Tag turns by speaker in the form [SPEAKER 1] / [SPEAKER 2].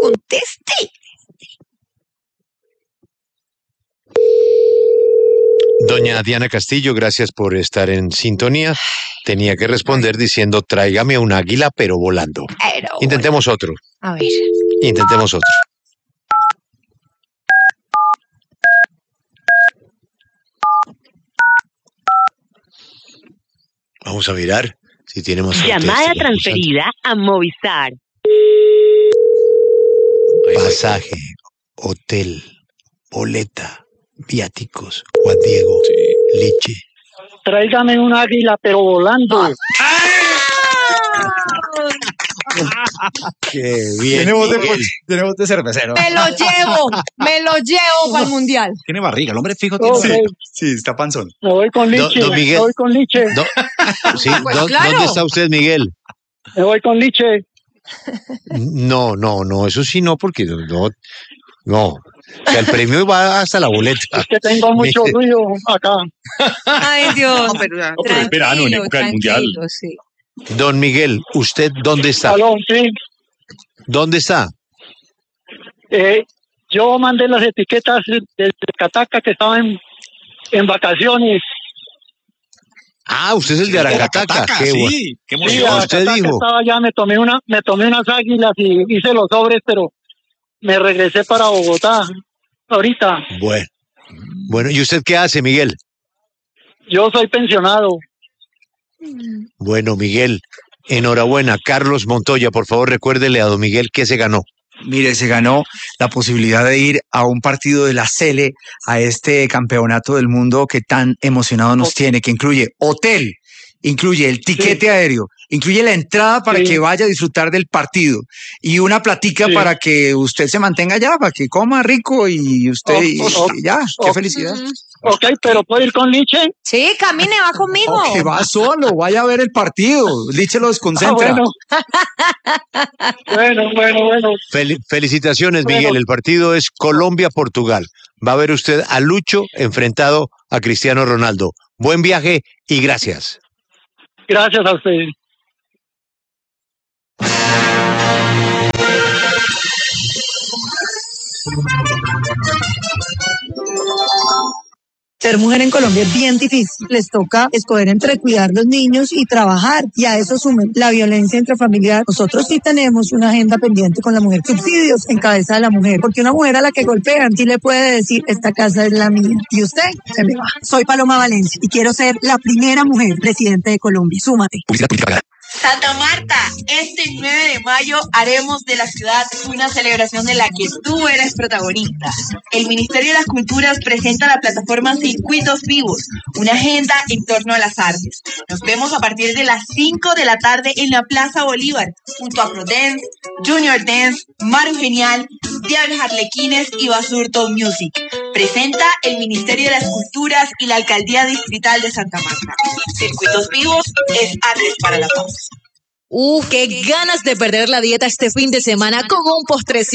[SPEAKER 1] conteste.
[SPEAKER 2] Doña Diana Castillo, gracias por estar en sintonía. Tenía que responder diciendo, tráigame un águila, pero volando. Intentemos otro.
[SPEAKER 1] A ver.
[SPEAKER 2] Intentemos otro. Vamos a mirar si tenemos suerte.
[SPEAKER 3] Llamada transferida a Movistar.
[SPEAKER 2] Pasaje, hotel, boleta, viáticos, Juan Diego, Liche.
[SPEAKER 4] Tráigame un águila, pero volando.
[SPEAKER 2] Qué bien.
[SPEAKER 5] Tenemos de cervecero.
[SPEAKER 1] Me lo llevo para el mundial.
[SPEAKER 5] Tiene barriga, el hombre fijo
[SPEAKER 4] tiene
[SPEAKER 5] tiene.
[SPEAKER 4] barriga.
[SPEAKER 5] Sí, está panzón.
[SPEAKER 4] Me voy con Liche.
[SPEAKER 2] Don Miguel.
[SPEAKER 4] Me voy con Liche.
[SPEAKER 2] Sí,
[SPEAKER 1] Pues claro.
[SPEAKER 2] ¿Dónde está usted, Miguel?
[SPEAKER 4] Me voy con Liche.
[SPEAKER 2] No, eso sí no, porque no. O sea, el premio va hasta la boleta.
[SPEAKER 4] Es que tengo mucho ruido acá.
[SPEAKER 1] Ay, Dios.
[SPEAKER 5] pero es verano, en época del mundial.
[SPEAKER 1] Sí.
[SPEAKER 2] Don Miguel, ¿usted dónde está?
[SPEAKER 4] Aló, sí.
[SPEAKER 2] ¿Dónde está?
[SPEAKER 4] Yo mandé las etiquetas de Cataca que estaban en vacaciones.
[SPEAKER 2] Ah, usted es el de Aracataca. Qué bueno.
[SPEAKER 5] Sí, qué
[SPEAKER 4] Sí,
[SPEAKER 5] emoción.
[SPEAKER 2] usted
[SPEAKER 4] Aracataca
[SPEAKER 2] dijo.
[SPEAKER 4] estaba allá, me tomé unas águilas y hice los sobres, pero me regresé para Bogotá ahorita.
[SPEAKER 2] Bueno, ¿y usted qué hace, Miguel?
[SPEAKER 4] Yo soy pensionado.
[SPEAKER 2] Bueno, Miguel, enhorabuena. Carlos Montoya, por favor, recuérdele a don Miguel qué se ganó.
[SPEAKER 5] Mire, se ganó la posibilidad de ir a un partido de la Sele, a este campeonato del mundo que tan emocionado nos tiene, que incluye hotel, incluye el tiquete aéreo, incluye la entrada para que vaya a disfrutar del partido y una platica para que usted se mantenga allá, para que coma rico y usted y ya, qué felicidad.
[SPEAKER 4] Ok, pero ¿puedo ir con Liche?
[SPEAKER 1] Sí, camine, va conmigo.
[SPEAKER 5] Que va solo, vaya a ver el partido. Liche lo desconcentra.
[SPEAKER 4] Bueno.
[SPEAKER 2] Felicitaciones, Miguel. El partido es Colombia-Portugal. Va a ver usted a Lucho enfrentado a Cristiano Ronaldo. Buen viaje y gracias.
[SPEAKER 4] Gracias a usted.
[SPEAKER 6] Ser mujer en Colombia es bien difícil. Les toca escoger entre cuidar los niños y trabajar. Y a eso sumen la violencia intrafamiliar. Nosotros sí tenemos una agenda pendiente con la mujer. Subsidios en cabeza de la mujer. Porque una mujer a la que golpean sí le puede decir, esta casa es la mía. Y usted se me va. Soy Paloma Valencia y quiero ser la primera mujer presidente de Colombia. Súmate.
[SPEAKER 7] Santa Marta, este 9 de mayo haremos de la ciudad una celebración de la que tú eres protagonista. El Ministerio de las Culturas presenta la plataforma Circuitos Vivos, una agenda en torno a las artes. Nos vemos a partir de las 5 de la tarde en la Plaza Bolívar, junto a ProDance, Junior Dance, Maru Genial, Diablos Arlequines y Basurto Music. Presenta el Ministerio de las Culturas y la Alcaldía Distrital de Santa Marta. Circuitos Vivos es Artes para la Paz.
[SPEAKER 8] Qué ganas de perder la dieta este fin de semana con un postrecito.